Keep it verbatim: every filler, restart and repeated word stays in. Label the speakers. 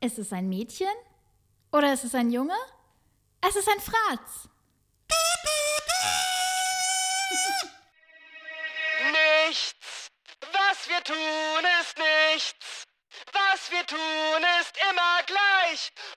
Speaker 1: Ist es ein Mädchen? Oder ist es ein Junge? Es ist ein Fratz.
Speaker 2: Nichts, was wir tun, ist nichts. Was wir tun, ist immer gleich.